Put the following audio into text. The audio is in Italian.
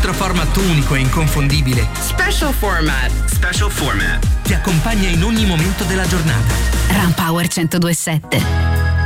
nostro format unico e inconfondibile, Special Format. Special Format, ti accompagna in ogni momento della giornata. Ram Power 102.7.